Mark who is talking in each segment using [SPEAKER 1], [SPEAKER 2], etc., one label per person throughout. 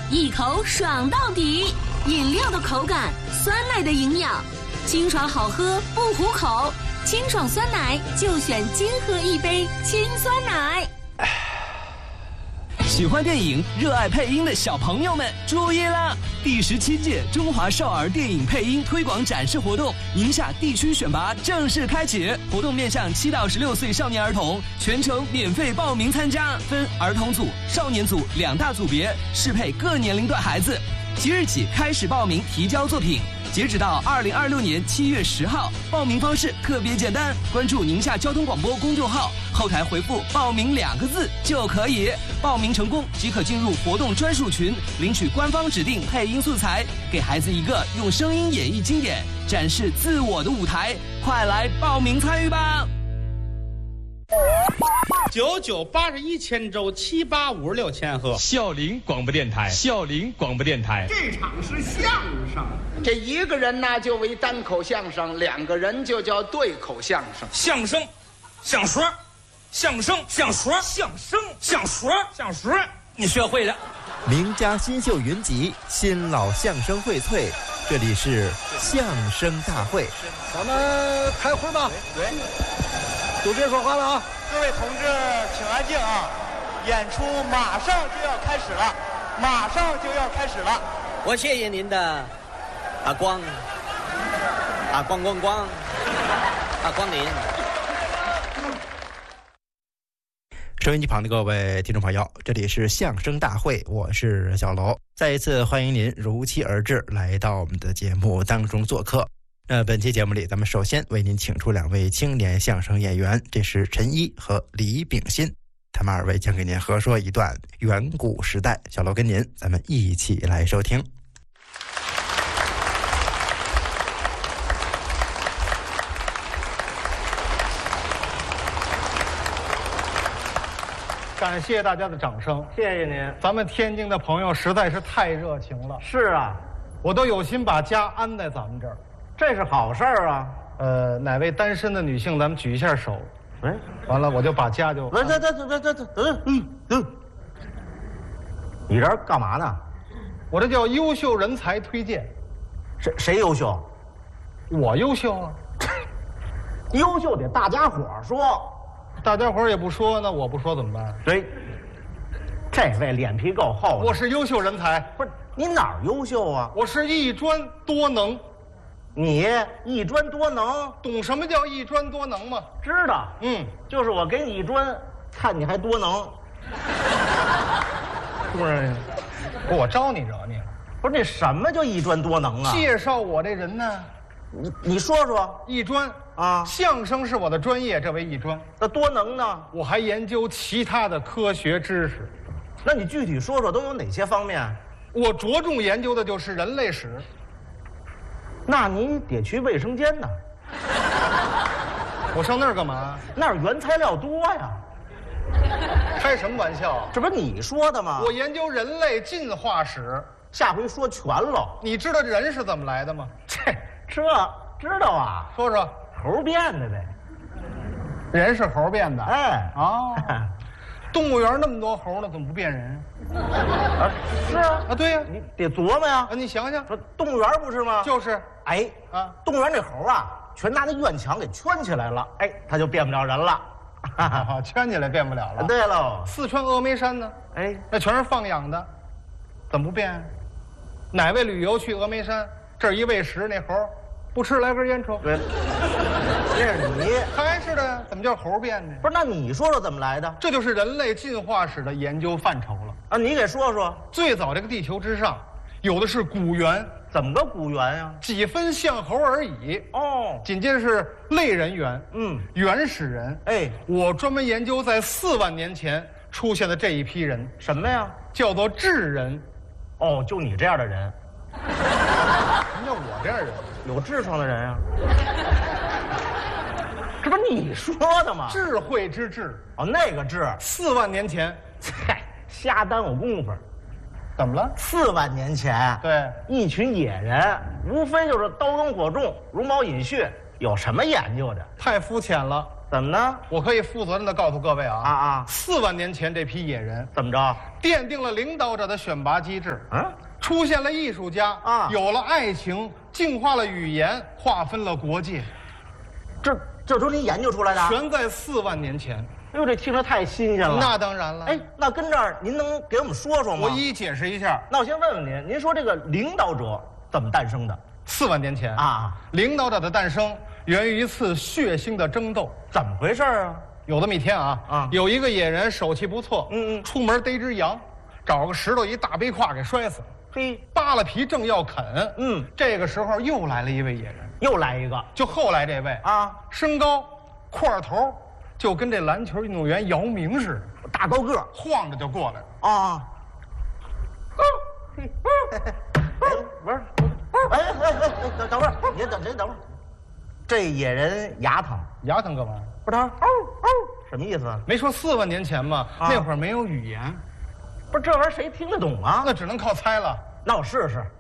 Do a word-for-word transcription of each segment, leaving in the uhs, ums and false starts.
[SPEAKER 1] 一口爽到底。饮料的口感，酸奶的营养，清爽好喝不糊口。清爽酸奶就选金喝一杯清酸奶。
[SPEAKER 2] 喜欢电影、热爱配音的小朋友们注意了！第十七届中华少儿电影配音推广展示活动宁夏地区选拔正式开启，活动面向七到十六岁少年儿童，全程免费报名参加，分儿童组、少年组两大组别，适配各年龄段孩子。即日起开始报名提交作品，截止到二零二六年七月十号。报名方式特别简单，关注宁夏交通广播公众号，后台回复“报名”两个字就可以。报名成功即可进入活动专属群，领取官方指定配音素材，给孩子一个用声音演绎经典、展示自我的舞台。快来报名参与吧！
[SPEAKER 3] 九九八十一千周，七八五十六千赫。
[SPEAKER 4] 孝陵广播电台，孝陵广播电台。
[SPEAKER 5] 这场是相声，这一个人呢就为单口相声，两个人就叫对口相声。
[SPEAKER 4] 相声，相说，相声，相说，相声，相说，相说，你学会了。
[SPEAKER 6] 名家新秀云集，新老相声荟萃，这里是相声大会。
[SPEAKER 7] 咱们开会吧。
[SPEAKER 5] 对。
[SPEAKER 7] 都别说话了啊！
[SPEAKER 8] 各位同志，请安静啊！演出马上就要开始了，马上就要开始了。
[SPEAKER 9] 我谢谢您的啊光啊光光光啊光临。
[SPEAKER 6] 收音机旁的各位听众朋友，这里是相声大会，我是小楼。再一次欢迎您如期而至，来到我们的节目当中做客。那本期节目里，咱们首先为您请出两位青年相声演员，这是陈一和李炳新，他们二位将给您合说一段远古时代。小楼跟您，咱们一起来收听。
[SPEAKER 7] 感谢大家的掌声，
[SPEAKER 8] 谢谢您。
[SPEAKER 7] 咱们天津的朋友实在是太热情了。
[SPEAKER 8] 是啊，
[SPEAKER 7] 我都有心把家安在咱们这儿。
[SPEAKER 8] 这是好事儿啊！
[SPEAKER 7] 呃，哪位单身的女性，咱们举一下手。
[SPEAKER 8] 哎，
[SPEAKER 7] 完了我就把家就。
[SPEAKER 8] 来来来来来来，嗯嗯嗯。你这干嘛呢？
[SPEAKER 7] 我这叫优秀人才推荐。
[SPEAKER 8] 谁谁优秀？
[SPEAKER 7] 我优秀啊！
[SPEAKER 8] 优秀得大家伙说，
[SPEAKER 7] 大家伙也不说，那我不说怎么办？
[SPEAKER 8] 对，这位脸皮够厚的。
[SPEAKER 7] 我是优秀人才。
[SPEAKER 8] 不是你哪儿优秀啊？
[SPEAKER 7] 我是一专多能。
[SPEAKER 8] 你一专多能，
[SPEAKER 7] 懂什么叫一专多能吗？
[SPEAKER 8] 知道，
[SPEAKER 7] 嗯，
[SPEAKER 8] 就是我给你一专，看你还多能。
[SPEAKER 7] 不是，我招你惹你了？
[SPEAKER 8] 不是，那什么叫一专多能啊？
[SPEAKER 7] 介绍我这人呢？
[SPEAKER 8] 你你说说，
[SPEAKER 7] 一专
[SPEAKER 8] 啊，
[SPEAKER 7] 相声是我的专业，这为一专。
[SPEAKER 8] 那多能呢？
[SPEAKER 7] 我还研究其他的科学知识。
[SPEAKER 8] 那你具体说说都有哪些方面？
[SPEAKER 7] 我着重研究的就是人类史。
[SPEAKER 8] 那你得去卫生间呢。
[SPEAKER 7] 我上那儿干嘛？
[SPEAKER 8] 那儿原材料多呀。
[SPEAKER 7] 开什么玩笑？
[SPEAKER 8] 这不是你说的吗？
[SPEAKER 7] 我研究人类进化史，
[SPEAKER 8] 下回说全了。
[SPEAKER 7] 你知道人是怎么来的吗？
[SPEAKER 8] 这这知道啊？
[SPEAKER 7] 说说。
[SPEAKER 8] 猴变的呗。
[SPEAKER 7] 人是猴变的？
[SPEAKER 8] 哎，
[SPEAKER 7] 哦。动物园那么多猴呢，怎么不变人？
[SPEAKER 8] 啊，是啊，
[SPEAKER 7] 啊，对呀、啊，
[SPEAKER 8] 你得琢磨呀。
[SPEAKER 7] 啊，你想想，
[SPEAKER 8] 说动物园不是吗？
[SPEAKER 7] 就是。
[SPEAKER 8] 哎，啊，动物园那猴啊，全拿那院墙给圈起来了，哎，他就变不了人了。
[SPEAKER 7] 啊，圈起来变不了了。
[SPEAKER 8] 对喽。
[SPEAKER 7] 四川峨眉山呢？哎，那全是放养的，怎么不变？哪位旅游去峨眉山，这儿一喂食，那猴不吃来根烟抽。
[SPEAKER 8] 对，这是你。
[SPEAKER 7] 还是的，怎么叫猴变呢？
[SPEAKER 8] 不是，那你说说怎么来的？
[SPEAKER 7] 这就是人类进化史的研究范畴了。
[SPEAKER 8] 啊，你给说说。
[SPEAKER 7] 最早这个地球之上，有的是古猿。
[SPEAKER 8] 怎么个古猿呀？
[SPEAKER 7] 几分像猴而已。
[SPEAKER 8] 哦。
[SPEAKER 7] 紧接着是类人猿。
[SPEAKER 8] 嗯，
[SPEAKER 7] 原始人。
[SPEAKER 8] 哎，
[SPEAKER 7] 我专门研究在四万年前出现的这一批人。
[SPEAKER 8] 什么呀？
[SPEAKER 7] 叫做智人。
[SPEAKER 8] 哦，就你这样的人。
[SPEAKER 7] 什么叫我这样的人？
[SPEAKER 8] 有痔疮的人啊。这不是你说的吗？
[SPEAKER 7] 智慧之智。
[SPEAKER 8] 哦，那个智。
[SPEAKER 7] 四万年前。
[SPEAKER 8] 嗨，瞎耽误功夫。
[SPEAKER 7] 怎么了？
[SPEAKER 8] 四万年前，
[SPEAKER 7] 对，
[SPEAKER 8] 一群野人，无非就是刀耕火种、茹毛饮血，有什么研究的？
[SPEAKER 7] 太肤浅了。
[SPEAKER 10] 怎么呢？
[SPEAKER 7] 我可以负责任的告诉各位啊
[SPEAKER 10] 啊啊！
[SPEAKER 7] 四万年前这批野人
[SPEAKER 10] 怎么着？
[SPEAKER 7] 奠定了领导者的选拔机制。
[SPEAKER 10] 嗯，
[SPEAKER 7] 出现了艺术家
[SPEAKER 10] 啊，
[SPEAKER 7] 有了爱情，净化了语言，划分了国界。
[SPEAKER 10] 这这都是您研究出来的？
[SPEAKER 7] 全在四万年前。
[SPEAKER 10] 哎呦，这听着太新鲜了。
[SPEAKER 7] 那当然了。
[SPEAKER 10] 哎，那跟这儿您能给我们说说吗？
[SPEAKER 7] 我一一解释一下。
[SPEAKER 10] 那我先问问您，您说这个领导者怎么诞生的？
[SPEAKER 7] 四万年前
[SPEAKER 10] 啊，
[SPEAKER 7] 领导者的诞生源于一次血腥的争斗。
[SPEAKER 10] 怎么回事啊？
[SPEAKER 7] 有这么一天啊，
[SPEAKER 10] 啊，
[SPEAKER 7] 有一个野人手气不错，
[SPEAKER 10] 嗯嗯，
[SPEAKER 7] 出门逮只羊，找个石头一大背胯给摔死。
[SPEAKER 10] 嘿，
[SPEAKER 7] 扒了皮正要啃，
[SPEAKER 10] 嗯，
[SPEAKER 7] 这个时候又来了一位野人，
[SPEAKER 10] 又来一个。
[SPEAKER 7] 就后来这位
[SPEAKER 10] 啊，
[SPEAKER 7] 身高块头。就跟这篮球运动员姚明似的，
[SPEAKER 10] 大高个，
[SPEAKER 7] 晃着就过来了
[SPEAKER 10] 啊！哎，不是，哎哎哎哎，等等会儿，你等谁？等会儿，这野人牙疼，
[SPEAKER 7] 牙疼干嘛？
[SPEAKER 10] 不是他，嗷嗷，什么意思？
[SPEAKER 7] 没说四万年前嘛，
[SPEAKER 10] 啊、
[SPEAKER 7] 那会儿没有语言，
[SPEAKER 10] 不是这玩意儿谁听得懂啊？
[SPEAKER 7] 那只能靠猜了。
[SPEAKER 10] 那我试试。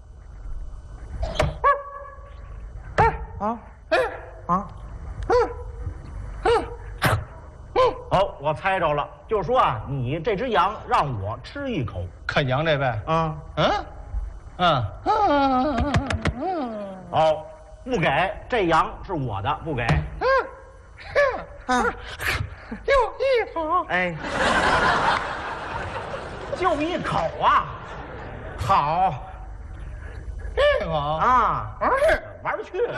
[SPEAKER 10] 哎啊哎啊嗯嗯。好，我猜着了，就是说啊，你这只羊让我吃一口，
[SPEAKER 7] 啃羊这位
[SPEAKER 10] 啊，
[SPEAKER 7] 嗯，嗯嗯
[SPEAKER 10] 嗯，好，不给，这羊是我的，不给，嗯，啊，就一口，哎，就一口啊，好，
[SPEAKER 7] 这个
[SPEAKER 10] 啊，玩去，玩不去。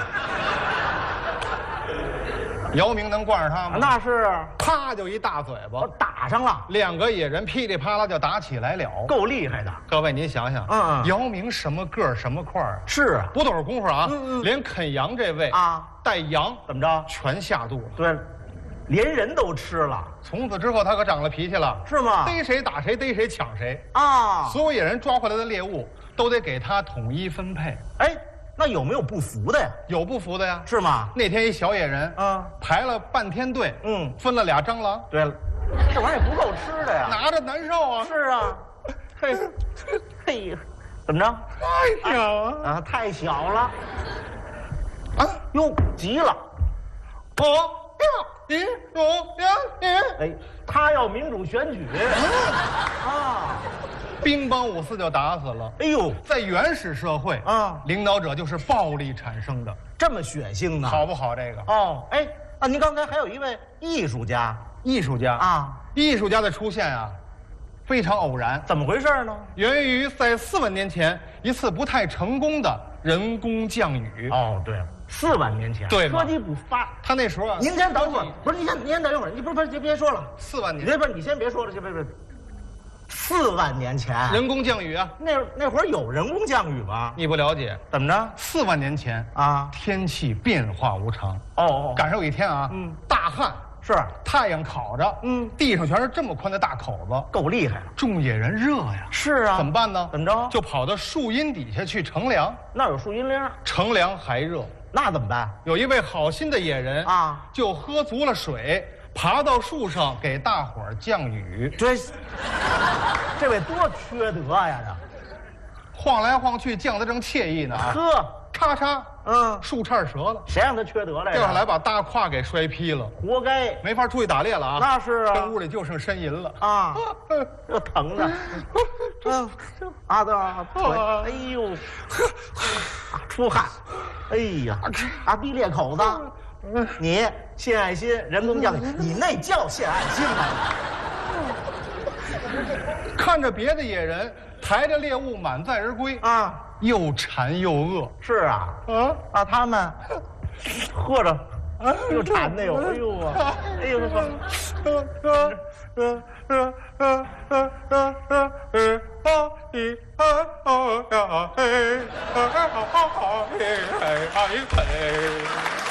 [SPEAKER 7] 姚明能惯着他吗？
[SPEAKER 10] 那是，
[SPEAKER 7] 啪就一大嘴巴，
[SPEAKER 10] 打上了。
[SPEAKER 7] 两个野人噼里啪啦就打起来了，
[SPEAKER 10] 够厉害的。
[SPEAKER 7] 各位您想想，
[SPEAKER 10] 嗯嗯，
[SPEAKER 7] 姚明什么个儿什么块儿？
[SPEAKER 10] 是啊，
[SPEAKER 7] 不等功夫啊，
[SPEAKER 10] 嗯嗯，
[SPEAKER 7] 连啃羊这位
[SPEAKER 10] 啊，
[SPEAKER 7] 带羊
[SPEAKER 10] 怎么着
[SPEAKER 7] 全下肚了。
[SPEAKER 10] 对，连人都吃了。
[SPEAKER 7] 从此之后他可长了脾气了，
[SPEAKER 10] 是吗？
[SPEAKER 7] 逮谁打谁，逮谁抢谁
[SPEAKER 10] 啊！
[SPEAKER 7] 所有野人抓回来的猎物都得给他统一分配。
[SPEAKER 10] 哎。那有没有不服的呀？
[SPEAKER 7] 有不服的呀，
[SPEAKER 10] 是吗？
[SPEAKER 7] 那天一小野人啊，排了半天队，
[SPEAKER 10] 嗯，
[SPEAKER 7] 分了俩蟑螂。
[SPEAKER 10] 对了，这玩意儿也不够吃的呀，
[SPEAKER 7] 拿着难受啊。
[SPEAKER 10] 是啊，嘿，嘿，怎么着？
[SPEAKER 7] 太小了
[SPEAKER 10] 啊，太小了。啊，哟，急了。
[SPEAKER 7] 我要民主选举。
[SPEAKER 10] 哎，他要民主选举。啊。
[SPEAKER 7] 乒乓五四就打死了。
[SPEAKER 10] 哎呦，
[SPEAKER 7] 在原始社会
[SPEAKER 10] 啊，
[SPEAKER 7] 领导者就是暴力产生的，
[SPEAKER 10] 这么血腥呢？
[SPEAKER 7] 好不好？这个
[SPEAKER 10] 哦，哎，啊，您刚才还有一位艺术家，
[SPEAKER 7] 艺术家
[SPEAKER 10] 啊，
[SPEAKER 7] 艺术家的出现啊，非常偶然。
[SPEAKER 10] 怎么回事呢？
[SPEAKER 7] 源于在四万年前一次不太成功的人工降雨。
[SPEAKER 10] 哦，对了，四万年前，
[SPEAKER 7] 对，
[SPEAKER 10] 科技不发，
[SPEAKER 7] 他那时候啊，
[SPEAKER 10] 您先等会儿，不是，您先，您先等一会儿，你不是不是，别别说了，
[SPEAKER 7] 四万年，
[SPEAKER 10] 别不是，你先别说了，别别别。四万年前
[SPEAKER 7] 人工降雨啊，
[SPEAKER 10] 那那会儿有人工降雨吗？
[SPEAKER 7] 你不了解，
[SPEAKER 10] 怎么着？
[SPEAKER 7] 四万年前
[SPEAKER 10] 啊，
[SPEAKER 7] 天气变化无常。
[SPEAKER 10] 哦哦，
[SPEAKER 7] 赶上有一天啊，
[SPEAKER 10] 嗯，
[SPEAKER 7] 大旱，
[SPEAKER 10] 是
[SPEAKER 7] 太阳烤着，
[SPEAKER 10] 嗯，
[SPEAKER 7] 地上全是这么宽的大口子，
[SPEAKER 10] 够厉害了。
[SPEAKER 7] 众野人热呀，
[SPEAKER 10] 是啊，
[SPEAKER 7] 怎么办呢？
[SPEAKER 10] 怎么着？
[SPEAKER 7] 就跑到树荫底下去乘凉。
[SPEAKER 10] 那有树荫铃，
[SPEAKER 7] 乘凉还热，
[SPEAKER 10] 那怎么办？
[SPEAKER 7] 有一位好心的野人
[SPEAKER 10] 啊，
[SPEAKER 7] 就喝足了水。爬到树上给大伙儿降雨，
[SPEAKER 10] 这这位多缺德呀！这
[SPEAKER 7] 晃来晃去，降得正惬意呢。
[SPEAKER 10] 呵，
[SPEAKER 7] 咔嚓，
[SPEAKER 10] 嗯，
[SPEAKER 7] 树杈折了。
[SPEAKER 10] 谁让他缺德来着？
[SPEAKER 7] 掉下来把大胯给摔劈了，
[SPEAKER 10] 活该，
[SPEAKER 7] 没法出去打猎了啊！
[SPEAKER 10] 那是啊，
[SPEAKER 7] 这屋里就剩呻吟了
[SPEAKER 10] 啊，这疼着。嗯，阿德腿，哎呦，出汗，哎呀，啊，逼裂口子。你献爱心，人工降雨，你那叫献爱心吗？
[SPEAKER 7] 看着别的野人抬着猎物满载而归
[SPEAKER 10] 啊，
[SPEAKER 7] 又馋又饿。
[SPEAKER 10] 是啊，啊啊，他们喝着，又馋的哟，哎呦啊，哎呦我操！嗯嗯嗯嗯嗯嗯嗯啊一啊啊呀嘿啊啊啊嘿嘿嘿嘿。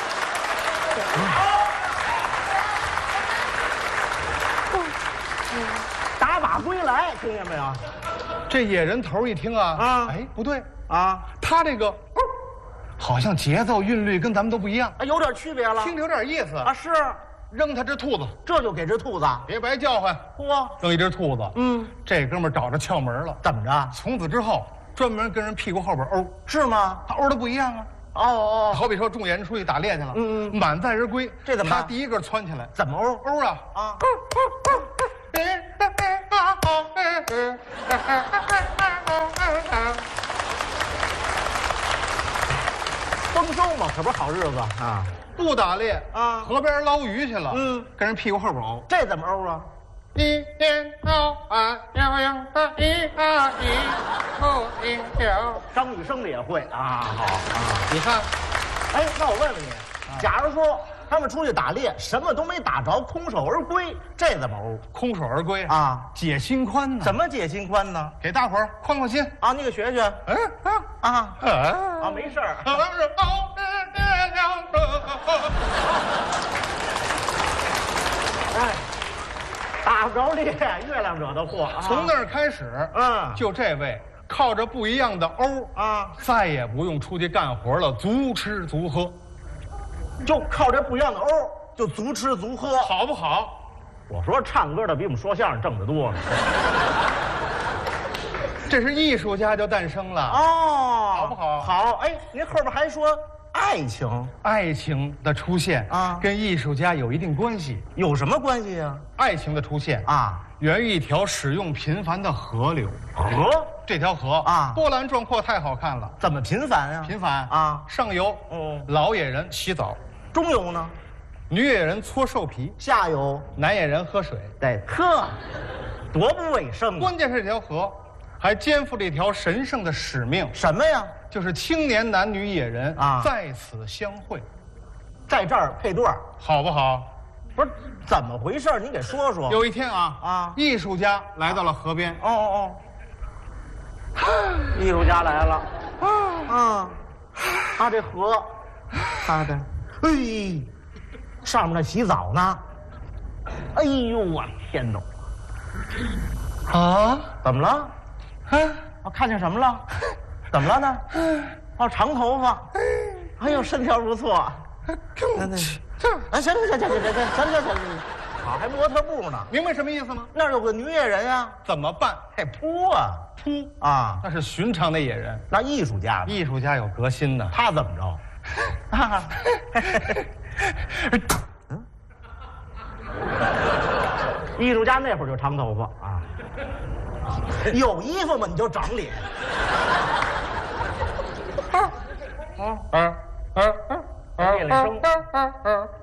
[SPEAKER 10] 打靶归来，听见没有？
[SPEAKER 7] 这野人头一听啊，
[SPEAKER 10] 啊，
[SPEAKER 7] 哎，不对
[SPEAKER 10] 啊，
[SPEAKER 7] 他这个、哦、好像节奏韵律跟咱们都不一样，
[SPEAKER 10] 啊，有点区别了，
[SPEAKER 7] 听着有点意思
[SPEAKER 10] 啊。是，
[SPEAKER 7] 扔他只兔子，
[SPEAKER 10] 这就给只兔子，
[SPEAKER 7] 别白叫唤。
[SPEAKER 10] 嚯，
[SPEAKER 7] 扔一只兔子，
[SPEAKER 10] 嗯，
[SPEAKER 7] 这哥们找着窍门了。
[SPEAKER 10] 怎么着？
[SPEAKER 7] 从此之后，专门跟人屁股后边欧，
[SPEAKER 10] 是吗？
[SPEAKER 7] 他欧的不一样啊。
[SPEAKER 10] 哦哦，
[SPEAKER 7] 好比说众演出去打猎去了，
[SPEAKER 10] 嗯嗯，
[SPEAKER 7] 满载而归，
[SPEAKER 10] 这怎么办？
[SPEAKER 7] 他第一个窜起来，
[SPEAKER 10] 怎么欧
[SPEAKER 7] 欧啊
[SPEAKER 10] 啊！丰收嘛，可不是好日子啊！
[SPEAKER 7] 不打猎
[SPEAKER 10] 啊，
[SPEAKER 7] 河边捞鱼去了，
[SPEAKER 10] 嗯，
[SPEAKER 7] 跟人屁股后边欧，
[SPEAKER 10] 这怎么欧啊？
[SPEAKER 7] 一天到晚摇摇的一啊一不一摇。
[SPEAKER 10] 张雨生的也会啊，好啊！
[SPEAKER 7] 你看，
[SPEAKER 10] 哎，那我问问你，假如说他们出去打猎，什么都没打着，空手而归，这怎么欧？
[SPEAKER 7] 空手而归
[SPEAKER 10] 啊，
[SPEAKER 7] 解心宽呢？
[SPEAKER 10] 怎么解心宽呢？
[SPEAKER 7] 给大伙儿宽宽心
[SPEAKER 10] 啊！你给学学。
[SPEAKER 7] 嗯啊
[SPEAKER 10] 啊
[SPEAKER 7] 啊
[SPEAKER 10] 啊！没事儿。哎，打不着猎，月亮惹的祸。
[SPEAKER 7] 从那儿开始，
[SPEAKER 10] 嗯，
[SPEAKER 7] 就这位靠着不一样的欧
[SPEAKER 10] 啊，
[SPEAKER 7] 再也不用出去干活了，足吃足喝，
[SPEAKER 10] 就靠这不一样的欧，就足吃足喝，
[SPEAKER 7] 好不好？
[SPEAKER 10] 我说唱歌的比我们说相声挣得多呢。
[SPEAKER 7] 这是艺术家就诞生了
[SPEAKER 10] 哦，
[SPEAKER 7] 好不好？
[SPEAKER 10] 好，哎，您后边还说爱情，
[SPEAKER 7] 爱情的出现
[SPEAKER 10] 啊，
[SPEAKER 7] 跟艺术家有一定关系。
[SPEAKER 10] 有什么关系呀？
[SPEAKER 7] 爱情的出现
[SPEAKER 10] 啊，
[SPEAKER 7] 源于一条使用频繁的河流。
[SPEAKER 10] 河，
[SPEAKER 7] 这条河
[SPEAKER 10] 啊，
[SPEAKER 7] 波澜壮阔，太好看了。
[SPEAKER 10] 怎么频繁呀？
[SPEAKER 7] 频繁
[SPEAKER 10] 啊，
[SPEAKER 7] 上游，
[SPEAKER 10] 哦，
[SPEAKER 7] 老野人洗澡；
[SPEAKER 10] 中游呢，
[SPEAKER 7] 女野人搓兽皮；
[SPEAKER 10] 下游，
[SPEAKER 7] 男野人喝水。
[SPEAKER 10] 对，呵，多不卫生啊！
[SPEAKER 7] 关键是这条河还肩负了一条神圣的使命，
[SPEAKER 10] 什么呀？
[SPEAKER 7] 就是青年男女野人
[SPEAKER 10] 啊
[SPEAKER 7] 在此相会，
[SPEAKER 10] 在这儿配对儿，
[SPEAKER 7] 好不好？
[SPEAKER 10] 不是怎么回事？您给说说。
[SPEAKER 7] 有一天啊
[SPEAKER 10] 啊，
[SPEAKER 7] 艺术家来到了河边。
[SPEAKER 10] 哦哦哦，艺术家来了。啊，他这河，他的，哎，上面那洗澡呢。哎呦我天哪！
[SPEAKER 7] 啊，
[SPEAKER 10] 怎么了？我看见什么了？怎么了呢？哦，长头发。哎呦，身条不错。那那，哎，行行行行行行行行行行，好，还模特步呢。
[SPEAKER 7] 明白什么意思吗？
[SPEAKER 10] 那儿有个女野人啊，
[SPEAKER 7] 怎么办？
[SPEAKER 10] 还扑啊
[SPEAKER 7] 扑
[SPEAKER 10] 啊！
[SPEAKER 7] 那是寻常的野人，
[SPEAKER 10] 那艺术家呢？
[SPEAKER 7] 艺术家有革新的。
[SPEAKER 10] 他怎么着？啊，嗯，艺术家那会儿就长头发啊。有衣服吗？你就长脸。
[SPEAKER 7] 啊啊啊啊！
[SPEAKER 10] 夜里生。